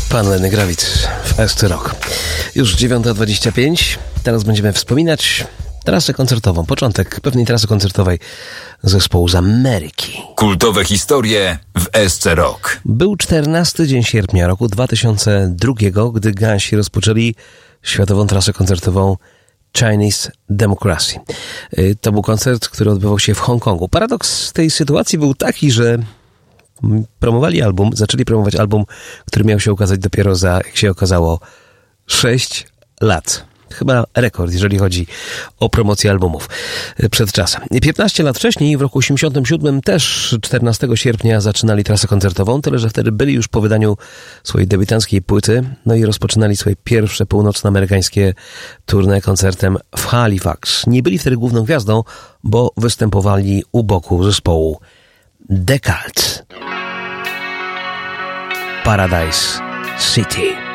Pan Lenny Kravitz w SC Rock. Już 9:25. Teraz będziemy wspominać trasę koncertową. Początek pewnej trasy koncertowej zespołu z Ameryki. Kultowe historie w SC Rock. Był 14 dzień sierpnia roku 2002, gdy Gansi rozpoczęli światową trasę koncertową Chinese Democracy. To był koncert, który odbywał się w Hongkongu. Paradoks tej sytuacji był taki, że zaczęli promować album, który miał się ukazać dopiero za, jak się okazało, 6 lat. Chyba rekord, jeżeli chodzi o promocję albumów przed czasem. 15 lat wcześniej, w roku 87, też 14 sierpnia zaczynali trasę koncertową, tyle że wtedy byli już po wydaniu swojej debiutanckiej płyty, no i rozpoczynali swoje pierwsze północnoamerykańskie tournée koncertem w Halifax. Nie byli wtedy główną gwiazdą, bo występowali u boku zespołu The Cult. Paradise City.